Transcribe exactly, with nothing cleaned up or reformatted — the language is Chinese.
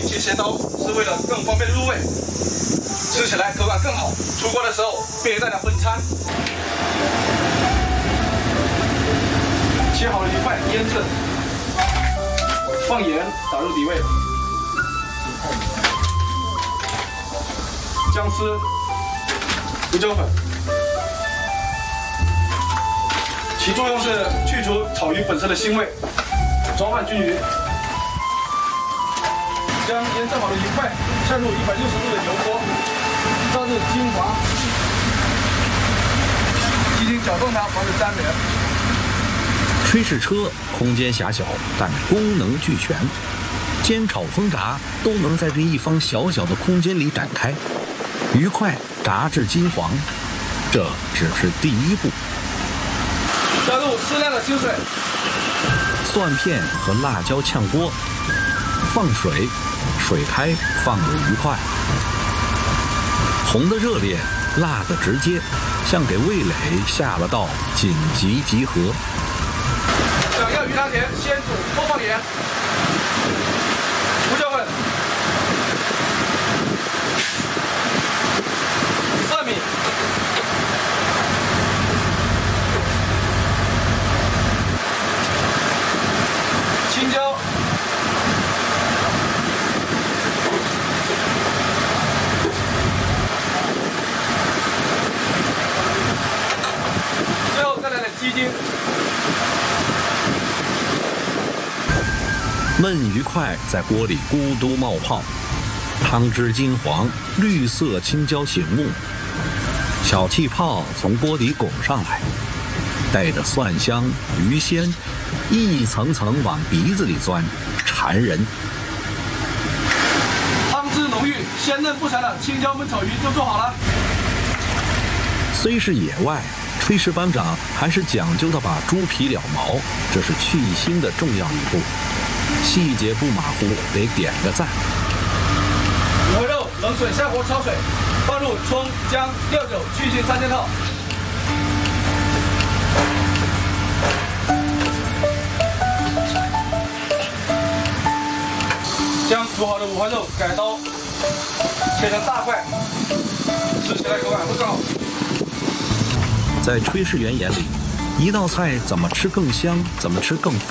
切切刀，是为了更方便入味，吃起来口感更好。出锅的时候便于大家分餐。切好了鱼块腌制，放盐，打入底味，姜丝、胡椒粉，其作用是去除炒鱼本身的腥味，抓拌均匀。将腌制好的鱼块下入一百六十度的油锅，炸至金黄，轻轻搅动它，防止粘连。 炊事车空间狭小，但功能俱全，煎炒烹炸都能在这一方小小的空间里展开。鱼块炸至金黄，这只是第一步。 加入适量的清水， 蒜片和辣椒炝锅，放水，水开放入鱼块，红的热烈，辣的直接，像给味蕾下了道紧急集合。 想要鱼汤甜，先煮后放盐，胡椒粉、蒜米、青椒、最后再来点鸡精。 焖鱼块在锅里咕嘟冒泡，汤汁金黄，绿色青椒醒目，小气泡从锅底拱上来，带着蒜香、鱼鲜，一层层往鼻子里钻，馋人。 汤汁浓郁、鲜嫩不柴的青椒焖炒鱼就做好了。 虽是野外，炊事班长还是讲究的把猪皮了毛，这是去腥的重要一步。细节不马虎，得点个赞。 五花肉冷水下锅焯水，放入葱、姜、料酒、去腥三件套。将煮好的五花肉改刀，切成大块，吃起来口感会更好。 在炊事员眼里，一道菜怎么吃更香，怎么吃更